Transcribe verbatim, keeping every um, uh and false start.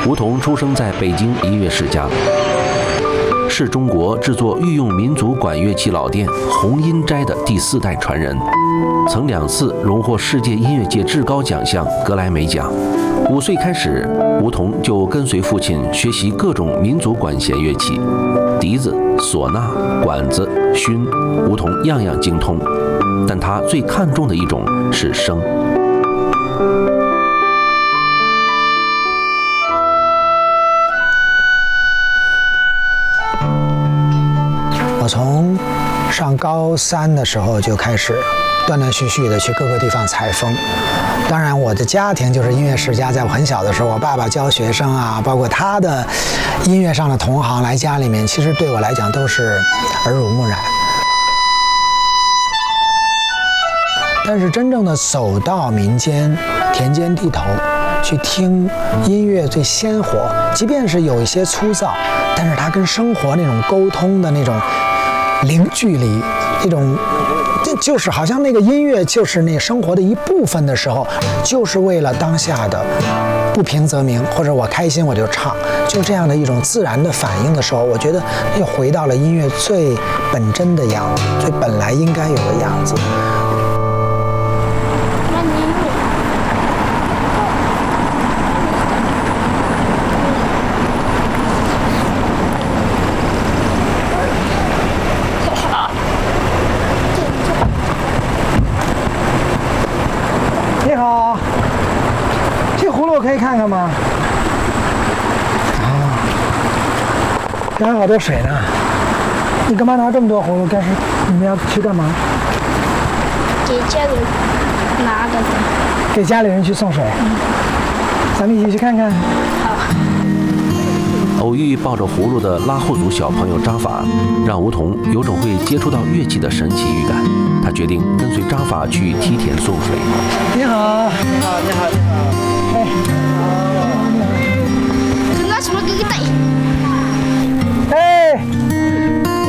吴彤出生在北京音乐世家，是中国制作御用民族管乐器老店红音斋的第四代传人，曾两次荣获世界音乐界至高奖项格莱美奖。五岁开始，吴彤就跟随父亲学习各种民族管弦乐器，笛子、唢呐、管子、埙，吴彤样样精通。但他最看重的一种是笙。 我从上高三的时候就开始断断续续的去各个地方采风。当然，我的家庭就是音乐世家，在我很小的时候，我爸爸教学生啊，包括他的音乐上的同行来家里面，其实对我来讲都是耳濡目染。但是真正的走到民间、田间地头去听音乐最鲜活，即便是有一些粗糙，但是它跟生活那种沟通的那种零距离，这种就是好像那个音乐就是那生活的一部分的时候，就是为了当下的不平则鸣，或者我开心我就唱，就这样的一种自然的反应的时候，我觉得又回到了音乐最本真的样子，最本来应该有的样子。可以看看吗？啊，这还有好多水呢。你干嘛拿这么多葫芦？干是你们要去干嘛？ 给家里拿的。 给家里人去送水。嗯。咱们一起去看看。 好。 偶遇抱着葫芦的拉祜族小朋友扎法，让吴彤有种会接触到乐器的神奇预感。他决定跟随扎法去梯田送水。 你好，你好，你好，你好。哎。